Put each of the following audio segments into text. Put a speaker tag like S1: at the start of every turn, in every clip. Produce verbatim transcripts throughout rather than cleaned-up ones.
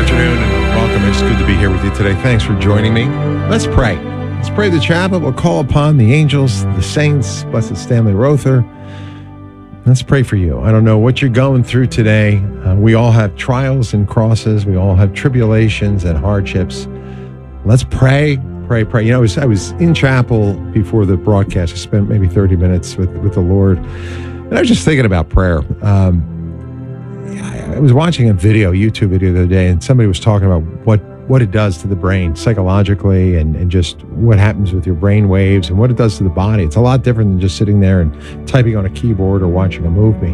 S1: afternoon and welcome. It's good to be here with you today. Thanks for joining me. Let's pray. Let's pray the chaplet. We'll call upon the angels, the saints, Blessed Stanley Rother. Let's pray for you. I don't know what you're going through today. Uh, we all have trials and crosses. We all have tribulations and hardships. Let's pray, pray, pray. You know, I was, I was in chapel before the broadcast. I spent maybe thirty minutes with, with the Lord. And I was just thinking about prayer. Um, I was watching a video, YouTube video the other day, and somebody was talking about what, what it does to the brain psychologically and, and just what happens with your brain waves and what it does to the body. It's a lot different than just sitting there and typing on a keyboard or watching a movie.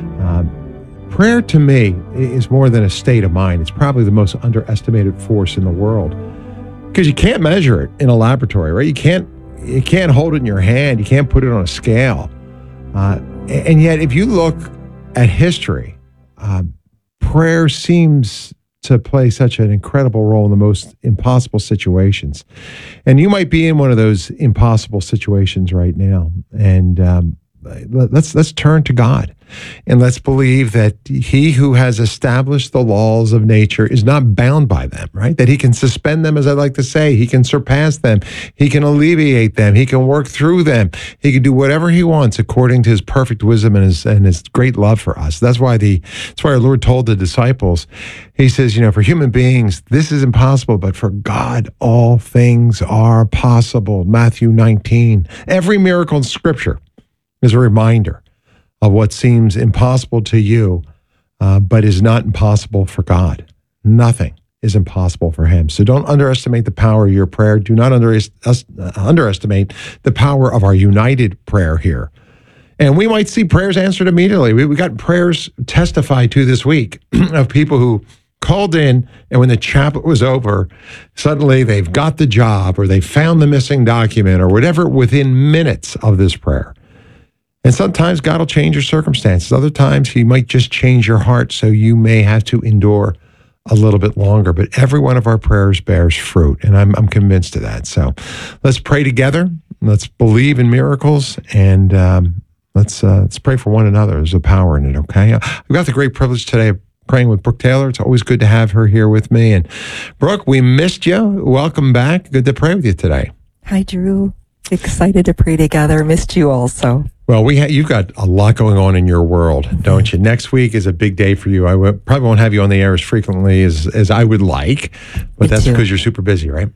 S1: Um, prayer to me is more than a state of mind. It's probably the most underestimated force in the world because you can't measure it in a laboratory, right? You can't, you can't hold it in your hand. You can't put it on a scale. Uh, and yet, if you look at history, um, prayer seems to play such an incredible role in the most impossible situations. And you might be in one of those impossible situations right now. And um, let's let's turn to God. And let's believe that he who has established the laws of nature is not bound by them, right? That he can suspend them, as I like to say. He can surpass them. He can alleviate them. He can work through them. He can do whatever he wants according to his perfect wisdom and his, and his great love for us. That's why the that's why our Lord told the disciples, he says, you know, for human beings, this is impossible, but for God, all things are possible. Matthew nineteen. Every miracle in Scripture is a reminder of what seems impossible to you, uh, but is not impossible for God. Nothing is impossible for him. So don't underestimate the power of your prayer. Do not under, uh, underestimate the power of our united prayer here. And we might see prayers answered immediately. We, we got prayers testified to this week of people who called in, and when the chaplet was over, suddenly they've got the job or they found the missing document or whatever within minutes of this prayer. And sometimes God will change your circumstances. Other times he might just change your heart so you may have to endure a little bit longer. But every one of our prayers bears fruit, and I'm, I'm convinced of that. So let's pray together. Let's believe in miracles, and um, let's uh, let's pray for one another. There's a power in it, okay? I've got the great privilege today of praying with Brooke Taylor. It's always good to have her here with me. And Brooke, we missed you. Welcome back. Good to pray with you today.
S2: Hi, Drew. Excited to pray together. Missed you also.
S1: Well, we ha- you've got a lot going on in your world, don't you? Next week is a big day for you. I w- probably won't have you on the air as frequently as, as I would like, but
S2: Me
S1: that's
S2: too.
S1: because you're super busy, right?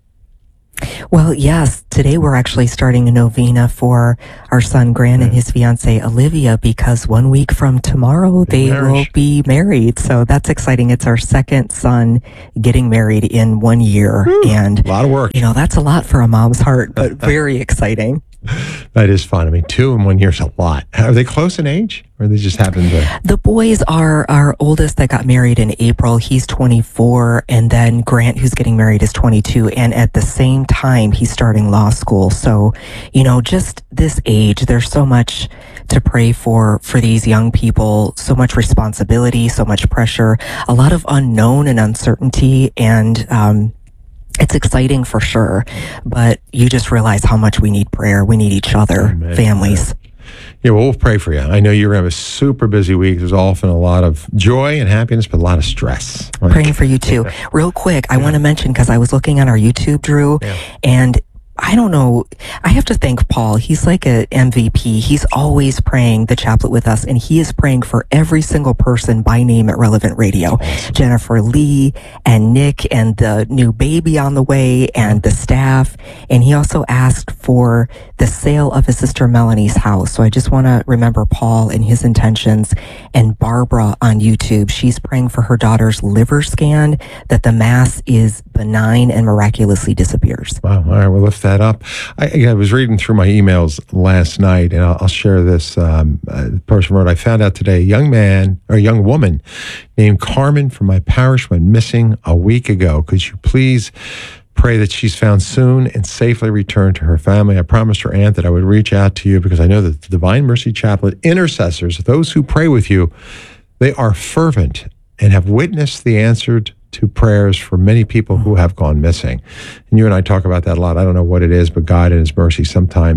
S2: Well, yes. Today we're actually starting a novena for our son Grant and his fiancée Olivia because one week from tomorrow they
S1: marriage.
S2: will be married. So that's exciting. It's our second son getting married in one year.
S1: Whew,
S2: and,
S1: a lot of work.
S2: You know, that's a lot for a mom's heart, but very exciting.
S1: That is fun. I mean, two in one year is a lot. Are they close in age, or they just happen to?
S2: The boys are our oldest that got married in April. He's twenty-four, and then Grant, who's getting married, is twenty-two. And at the same time, he's starting law school. So, you know, just this age, there's so much to pray for for these young people. So much responsibility, so much pressure, a lot of unknown and uncertainty, and um, it's exciting for sure, but you just realize how much we need prayer. We need each other,
S1: Amen.
S2: families.
S1: Yeah, well, we'll pray for you. I know you're going to have a super busy week. There's often a lot of joy and happiness, but a lot of stress. Right?
S2: Praying for you too. Real quick, I
S1: Yeah.
S2: want to mention, because I was looking on our YouTube, Drew,
S1: Yeah.
S2: and I don't know, I have to thank Paul. He's like a M V P. He's always praying the chaplet with us, and he is praying for every single person by name at Relevant Radio.
S1: Awesome.
S2: Jennifer Lee and Nick and the new baby on the way and the staff. And he also asked for the sale of his sister Melanie's house. So I just want to remember Paul and his intentions. And Barbara on YouTube, she's praying for her daughter's liver scan, that the mass is benign and miraculously disappears.
S1: Wow. All right. We'll lift that up. I, I was reading through my emails last night, and I'll, I'll share this. Um, uh, the person wrote, I found out today a young man or a young woman named Carmen from my parish went missing a week ago. Could you please pray that she's found soon and safely returned to her family? I promised her aunt that I would reach out to you because I know that the Divine Mercy Chaplet intercessors, those who pray with you, they are fervent and have witnessed the answered to prayers for many people who have gone missing. And you and I talk about that a lot. I don't know what it is, but God in his mercy sometimes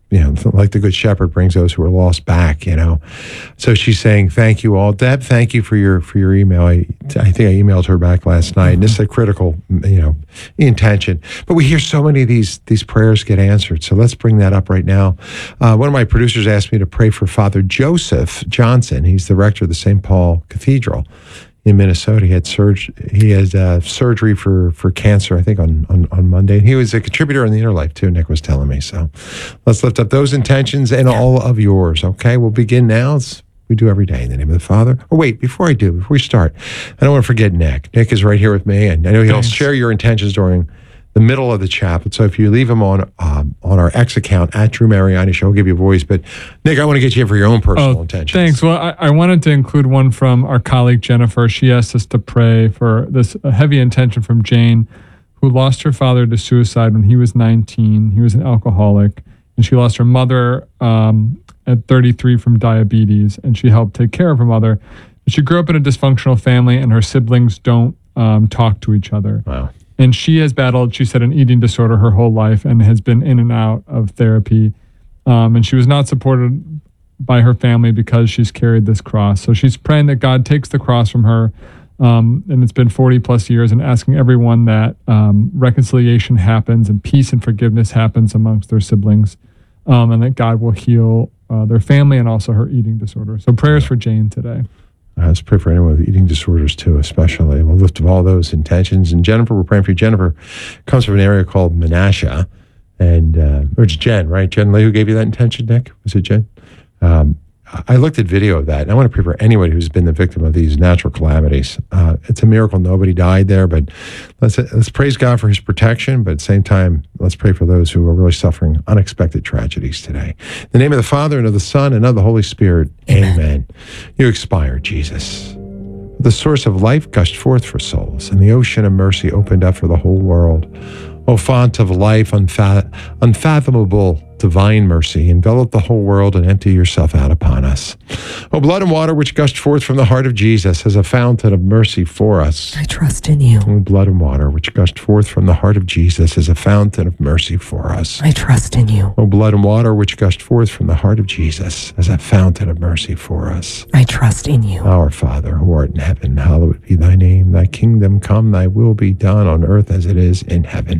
S1: you know, like the Good Shepherd brings those who are lost back, you know. So she's saying, thank you all. Deb, thank you for your for your email. I, I think I emailed her back last night. And this is a critical, you know, intention. But we hear so many of these, these prayers get answered. So let's bring that up right now. Uh, one of my producers asked me to pray for Father Joseph Johnson. He's the rector of the Saint Paul Cathedral in Minnesota. He had surgery. He had uh, surgery for, for cancer, I think, on, on, on Monday. He was a contributor in the Inner Life, too, Nick was telling me. So let's lift up those intentions and all of yours, okay? We'll begin now. It's, we do every day in the name of the Father. Oh, wait, before I do, before we start, I don't want to forget Nick. Nick is right here with me, and I know he'll
S3: Thanks.
S1: share your intentions during the middle of the chaplet. So if you leave him on um, on our X account, at Drew Mariani Show, he'll give you a voice. But Nick, I want to get you in for your own personal
S3: Oh,
S1: intentions.
S3: thanks. Well, I, I wanted to include one from our colleague Jennifer. She asked us to pray for this uh, heavy intention from Jane, who lost her father to suicide when he was nineteen. He was an alcoholic, and she lost her mother um, at thirty-three from diabetes, and she helped take care of her mother. She grew up in a dysfunctional family, and her siblings don't um, talk to each other.
S1: Wow.
S3: And she has battled, she said, an eating disorder her whole life and has been in and out of therapy. Um, and she was not supported by her family because she's carried this cross. So she's praying that God takes the cross from her. Um, and it's been forty plus years, and asking everyone that um, reconciliation happens and peace and forgiveness happens amongst their siblings, um, and that God will heal uh, their family and also her eating disorder. So prayers for Jane today.
S1: Uh, let's pray for anyone with eating disorders too, especially. We'll lift up all those intentions. And Jennifer, we're praying for you. Jennifer comes from an area called Menasha, and uh, or it's Jen, right? Jen Lee, who gave you that intention, Nick? Was it Jen? Um, I looked at video of that, and I want to pray for anyone who's been the victim of these natural calamities. Uh, it's a miracle nobody died there, but let's let's praise God for his protection, but at the same time, let's pray for those who are really suffering unexpected tragedies today. In the name of the Father, and of the Son, and of the Holy Spirit, amen. amen. You expired, Jesus. The source of life gushed forth for souls, and the ocean of mercy opened up for the whole world. O font of life, unfa- unfathomable divine mercy, envelop the whole world and empty yourself out upon us. O blood and water which gushed forth from the heart of Jesus as a fountain of mercy for us.
S2: I trust in you.
S1: O blood and water which gushed forth from the heart of Jesus as a fountain of mercy for us.
S2: I trust in you.
S1: O blood and water which gushed forth from the heart of Jesus as a fountain of mercy for us.
S2: I trust in you.
S1: Our Father, who art in heaven, hallowed be thy name. Thy kingdom come, thy will be done on earth as it is in heaven.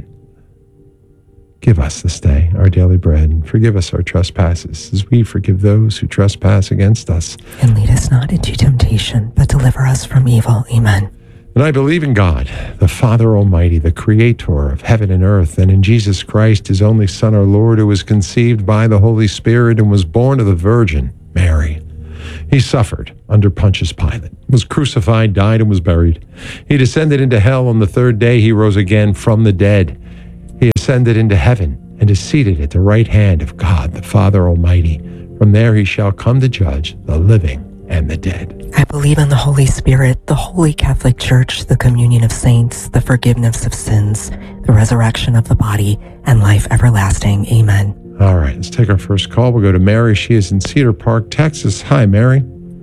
S1: Give us this day our daily bread, and forgive us our trespasses, as we forgive those who trespass against us.
S2: And lead us not into temptation, but deliver us from evil. Amen.
S1: And I believe in God, the Father Almighty, the Creator of heaven and earth, and in Jesus Christ, his only Son, our Lord, who was conceived by the Holy Spirit and was born of the Virgin Mary. He suffered under Pontius Pilate, was crucified, died, and was buried. He descended into hell. On the third day he rose again from the dead. He ascended into heaven and is seated at the right hand of God, the Father Almighty. From there he shall come to judge the living and the dead.
S2: I believe in the Holy Spirit, the Holy Catholic Church, the communion of saints, the forgiveness of sins, the resurrection of the body, and life everlasting. Amen.
S1: All right, let's take our first call. We'll go to Mary. She is in Cedar Park, Texas. Hi, Mary.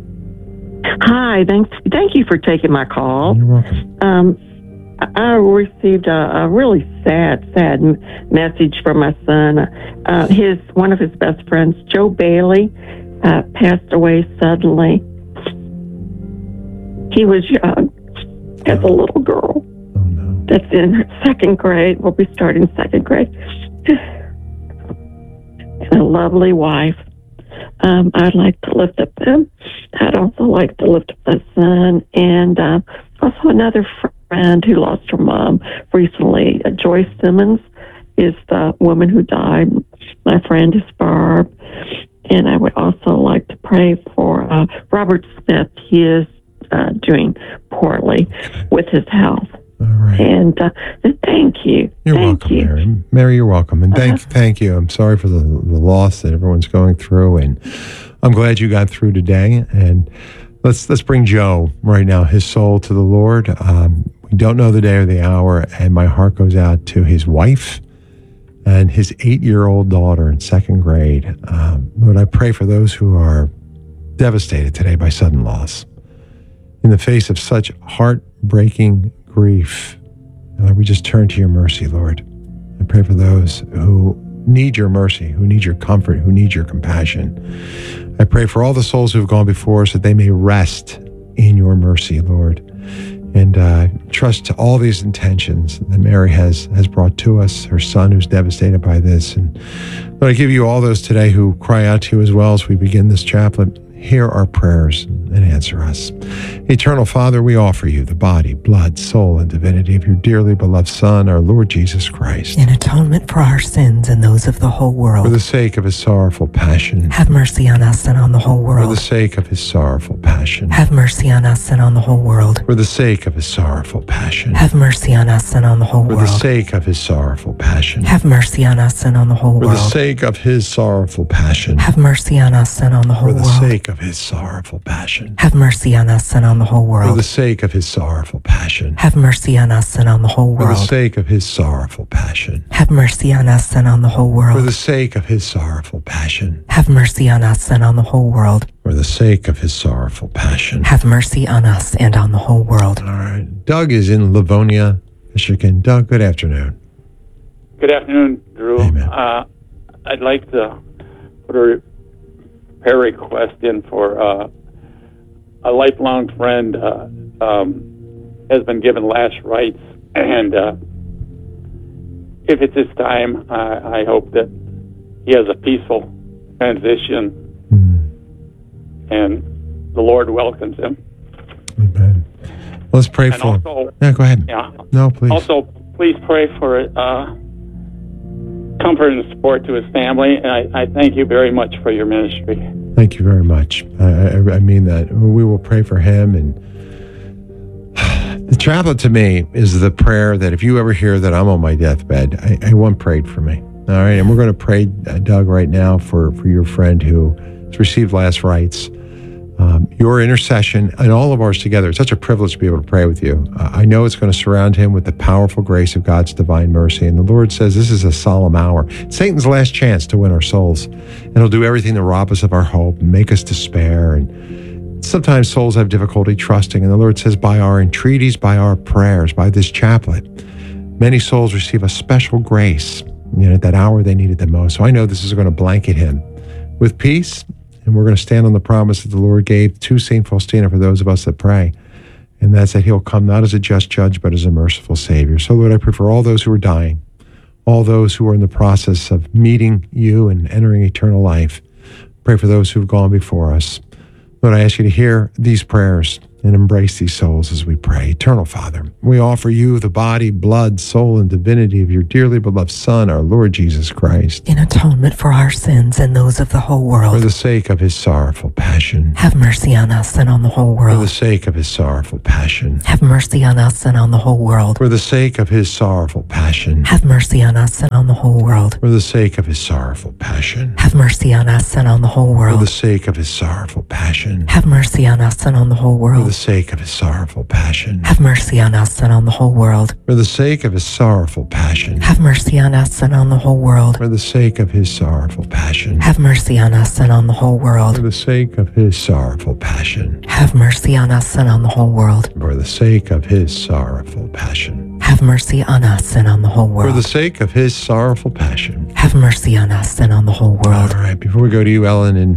S4: Hi, thanks. Thank you for taking my call.
S1: You're welcome.
S4: Um, I received a, a really sad, sad m- message from my son. Uh, his one of his best friends, Joe Bailey, uh, passed away suddenly. He was young, as a little girl.
S1: Oh, no.
S4: That's in second grade. We'll be starting second grade. And a lovely wife. Um, I'd like to lift up them. I'd also like to lift up my son, and uh, also another friend who lost her mom recently. Uh, Joyce Simmons is the woman who died. My friend is Barb. And I would also like to pray for uh, Robert Smith. He is uh, doing poorly with his health.
S1: All right.
S4: And uh, thank you.
S1: You're
S4: thank
S1: welcome,
S4: you.
S1: Mary. Mary, you're welcome. And thank
S4: Uh-huh.
S1: thank you. I'm sorry for the, the loss that everyone's going through. And I'm glad you got through today. And let's let's bring Joe right now, his soul to the Lord. Um, we don't know the day or the hour. And my heart goes out to his wife and his eight-year-old daughter in second grade. Um, Lord, I pray for those who are devastated today by sudden loss. In the face of such heartbreaking grief, Lord, we just turn to your mercy, Lord. I pray for those who need your mercy, who need your comfort, who need your compassion. I pray for all the souls who have gone before us that they may rest in your mercy, Lord. And uh, trust to all these intentions that Mary has has brought to us, her son who's devastated by this. And Lord, I give you all those today who cry out to you as well as we begin this chaplet. Hear our prayers and answer us. Eternal Father, we offer you the body, blood, soul, and divinity of your dearly beloved Son, our Lord Jesus Christ.
S2: In atonement for our sins and those of the whole world.
S1: For the sake of his sorrowful passion.
S2: Have mercy on us and on the whole world.
S1: For the sake of his sorrowful passion.
S2: Have mercy on us and on the whole world.
S1: For the sake of his sorrowful passion.
S2: Have mercy on us and on the whole
S1: For
S2: world.
S1: the sake of his sorrowful passion.
S2: Have mercy on us and on the whole
S1: For
S2: world.
S1: the sake of his sorrowful passion.
S2: Have mercy on us and on the whole
S1: For the
S2: world.
S1: sake of his sorrowful passion.
S2: Have mercy on us and on the whole
S1: For
S2: world.
S1: the sake of his sorrowful passion.
S2: Have mercy on us and on the whole
S1: For the
S2: world.
S1: sake of his sorrowful passion.
S2: Have mercy on us and on the whole
S1: For
S2: world.
S1: the sake of his sorrowful passion.
S2: Have mercy on us and on the whole world.
S1: For the sake of his sorrowful passion.
S2: Have mercy on us and on the whole world.
S1: All right. Doug is in Livonia, Michigan. Doug, good afternoon.
S5: Good afternoon, Drew.
S1: Amen.
S5: Uh, I'd like to put a prayer request in for uh, a lifelong friend uh, um, has been given last rites, and uh, if it's his time, I, I hope that he has a peaceful transition,
S1: Mm.
S5: and the Lord welcomes him.
S1: Amen. Let's pray
S5: And
S1: for him.
S5: also,
S1: Yeah, go ahead.
S5: yeah.
S1: No, please.
S5: Also, please pray for uh, comfort and support to his family, and I, I thank you very much for your ministry.
S1: Thank you very much. I, I, I mean that. We will pray for him. And the chaplet to me is the prayer that if you ever hear that I'm on my deathbed, I, I want prayed for me. All right. And we're going to pray, uh, Doug, right now for, for your friend who has received last rites. Um, your intercession and all of ours together. It's such a privilege to be able to pray with you. Uh, I know it's going to surround him with the powerful grace of God's divine mercy. And the Lord says this is a solemn hour. Satan's last chance to win our souls. And he'll do everything to rob us of our hope and make us despair. And sometimes souls have difficulty trusting. And the Lord says by our entreaties, by our prayers, by this chaplet, many souls receive a special grace, you know, at that hour they need it the most. So I know this is going to blanket him with peace. And we're going to stand on the promise that the Lord gave to Saint Faustina for those of us that pray. And that's that he'll come not as a just judge, but as a merciful Savior. So, Lord, I pray for all those who are dying, all those who are in the process of meeting you and entering eternal life. Pray for those who have gone before us. Lord, I ask you to hear these prayers and embrace these souls as we pray. Eternal Father, we offer you the body, blood, soul, and divinity of your dearly beloved Son, our Lord Jesus Christ.
S2: In atonement for our sins and those of the whole
S1: For
S2: world.
S1: the sake of his sorrowful passion.
S2: Have mercy on us and on the whole
S1: For the
S2: world.
S1: sake of his sorrowful passion.
S2: Have mercy on us and on the whole world.
S1: For the sake of his sorrowful passion.
S2: Have mercy on us and on the whole world.
S1: For the sake of his sorrowful passion.
S2: Have mercy on us and on the whole
S1: For
S2: world.
S1: the sake of his sorrowful passion.
S2: Have mercy on us and on the whole
S1: For the
S2: world.
S1: sake of his sorrowful passion.
S2: Have mercy on us and on the whole world.
S1: For the sake of his sorrowful passion.
S2: Have mercy on us and on the whole world.
S1: For the sake of his sorrowful passion.
S2: Have mercy on us and on the whole
S1: For
S2: world.
S1: the sake of his sorrowful passion.
S2: Have mercy on us and on the whole world.
S1: For the sake of his sorrowful passion.
S2: Have mercy on us and on the whole
S1: For the
S2: world.
S1: sake of his sorrowful passion.
S2: Have mercy on us and on the whole
S1: All
S2: world.
S1: right, before we go to you, Ellen, in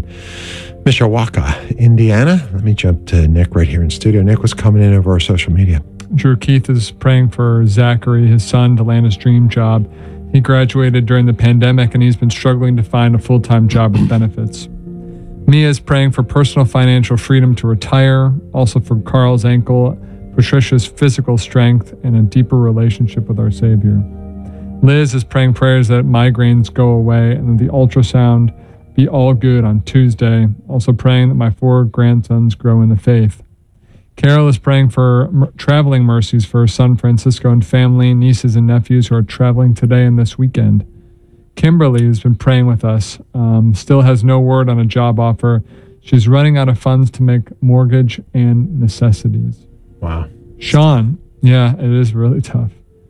S1: Mishawaka, Indiana, let me jump to Nick right here in studio. Nick was coming in over our social media.
S3: Drew Keith is praying for Zachary, his son, to land his dream job. He graduated during the pandemic and he's been struggling to find a full-time job with benefits. Mia is praying for personal financial freedom to retire, also for Carl's ankle, Patricia's physical strength, and a deeper relationship with our Savior. Liz is praying prayers that migraines go away and that the ultrasound be all good on Tuesday, also praying that my four grandsons grow in the faith. Carol is praying for m- traveling mercies for her son Francisco and family, nieces and nephews who are traveling today and this weekend. Kimberly has been praying with us, um, still has no word on a job offer. She's running out of funds to make mortgage and necessities.
S1: Wow.
S3: Sean, yeah, it is really tough.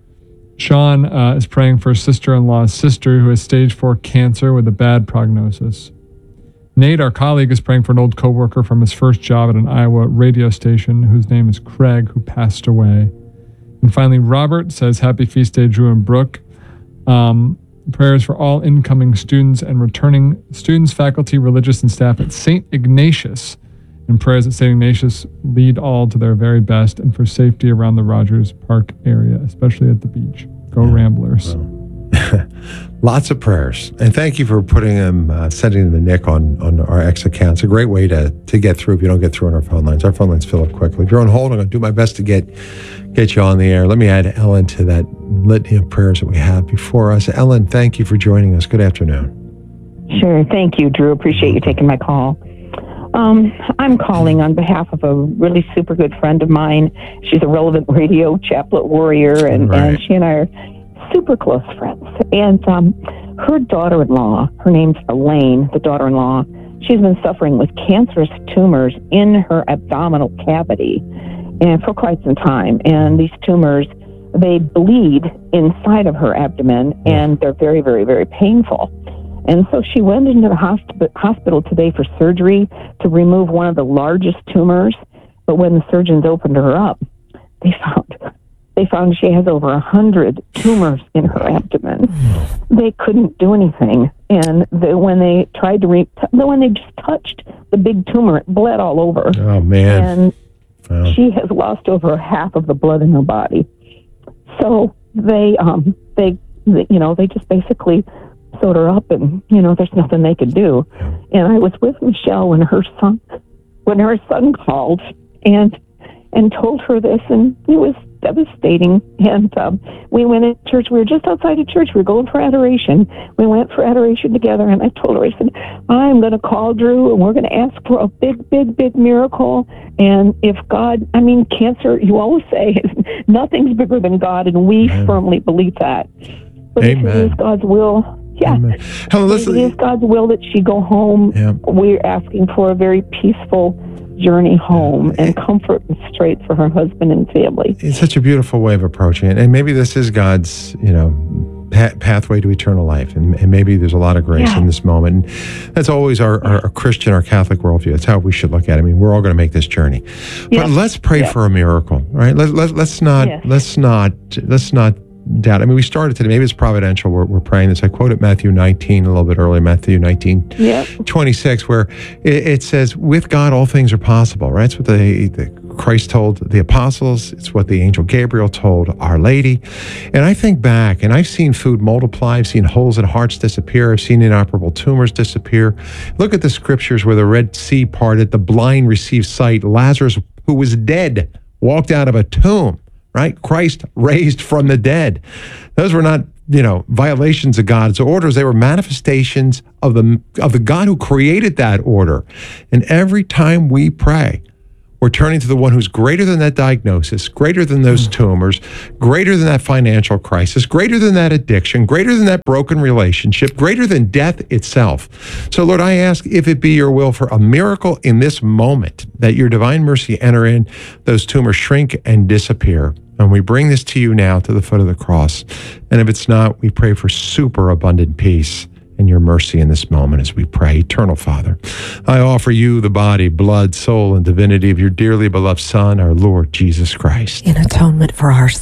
S3: Sean uh, is praying for his sister-in-law's sister who has stage four cancer with a bad prognosis. Nate, our colleague, is praying for an old coworker from his first job at an Iowa radio station whose name is Craig, who passed away. And finally, Robert says, Happy Feast Day, Drew and Brooke. Um, prayers for all incoming students and returning students, faculty, religious, and staff at Saint Ignatius, and prayers that Saint Ignatius lead all to their very best and for safety around the Rogers Park area, especially at the beach. Go yeah. Ramblers.
S1: Wow. Lots of prayers. And thank you for putting them, uh, sending them to Nick on, on our X account. It's a great way to, to get through if you don't get through on our phone lines. Our phone lines fill up quickly. If you're on hold, I'm going to do my best to get get you on the air. Let me add Ellen to that litany of prayers that we have before us. Ellen, thank you for joining us. Good afternoon.
S6: Sure. Thank you, Drew. Appreciate you taking my call. Um, I'm calling on behalf of a really super good friend of mine. She's a Relevant Radio Chaplet Warrior, and,
S1: right.
S6: and she and I are super close friends. And um, her daughter-in-law, her name's Elaine, the daughter-in-law, she's been suffering with cancerous tumors in her abdominal cavity and for quite some time. And these tumors, they bleed inside of her abdomen, and they're very, very, very painful. And so she went into the hosp- hospital today for surgery to remove one of the largest tumors. But when the surgeons opened her up, they found they found she has over a hundred tumors in her abdomen. They couldn't do anything, and they, when they tried to re- when they just touched the big tumor, it bled all over.
S1: Oh man!
S6: And
S1: wow.
S6: She has lost over half of the blood in her body. So they, um, they, they, you know, they just basically sewed her up, and you know, there's nothing they could do. And I was with Michelle when her son, when her son called and and told her this, and it was devastating. And um, we went in church. We were just outside of church. We were going for adoration. We went for adoration together, and I told her, I said, I'm going to call Drew, and we're going to ask for a big, big, big miracle. And if God, I mean, cancer, you always say, nothing's bigger than God, and we Amen. Firmly believe that. But
S1: Amen.
S6: if it is God's will, yeah.
S1: Amen. Helen,
S6: if it is God's will that she go home,
S1: yeah.
S6: we're asking for a very peaceful journey home and comfort and strength for her husband and family.
S1: It's such a beautiful way of approaching it. And maybe this is God's, you know, pa- pathway to eternal life. And, and maybe there's a lot of grace
S6: yeah.
S1: in this moment. And that's always our, our, our Christian, our Catholic worldview. That's how we should look at it. I mean, we're all going to make this journey.
S6: Yeah.
S1: But let's pray
S6: yeah.
S1: for a miracle, right? Let, let, let's not,
S6: yes.
S1: let's not, let's not doubt. I mean, we started today. Maybe it's providential. We're, we're praying this. I quoted Matthew nineteen a little bit earlier, Matthew nineteen,
S6: yep.
S1: twenty-six, where it, it says, with God, all things are possible, right? It's what the, the Christ told the apostles. It's what the angel Gabriel told Our Lady. And I think back, and I've seen food multiply. I've seen holes in hearts disappear. I've seen inoperable tumors disappear. Look at the scriptures where the Red Sea parted, the blind received sight, Lazarus, who was dead, walked out of a tomb. Right? Christ raised from the dead. Those were not, you know, violations of God's orders. They were manifestations of the of the God who created that order. And every time we pray, we're turning to the one who's greater than that diagnosis, greater than those tumors, greater than that financial crisis, greater than that addiction, greater than that broken relationship, greater than death itself. So, Lord, I ask if it be your will for a miracle in this moment, that your divine mercy enter in, those tumors shrink and disappear. And we bring this to you now to the foot of the cross. And if it's not, we pray for super abundant peace and your mercy in this moment as we pray. Eternal Father, I offer you the body, blood, soul, and divinity of your dearly beloved Son, our Lord Jesus Christ.
S2: In atonement for our